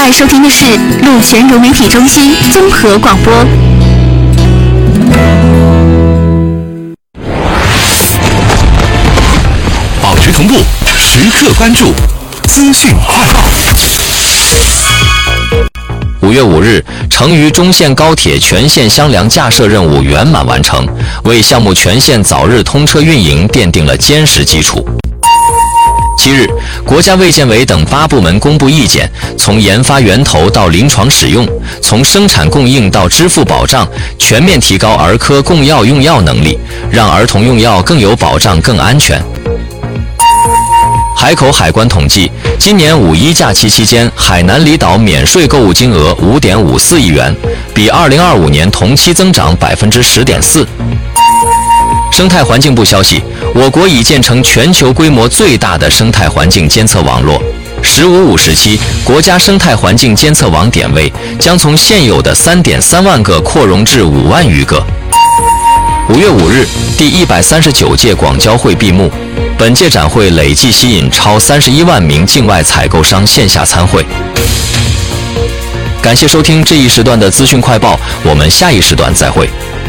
在收听的是鹿泉融媒体中心综合广播。 保持同步，时刻关注资讯快报。5月5日，成渝中线高铁全线箱梁架设任务圆满完成，为项目全线早日通车运营奠定了坚实基础。7日，国家卫健委等8部门公布意见，从研发源头到临床使用，从生产供应到支付保障，全面提高儿科供药用药能力，让儿童用药更有保障、更安全。海口海关统计，今年5·1假期期间，海南离岛免税购物金额5.54亿元，比2025年同期增长10.4%。生态环境部消息，我国已建成全球规模最大的生态环境监测网络。“15-5”时期，国家生态环境监测网点位将从现有的3.3万个扩容至5万余个。5月5日，第139届广交会闭幕。本届展会累计吸引超31万名境外采购商线下参会。感谢收听这一时段的资讯快报，我们下一时段再会。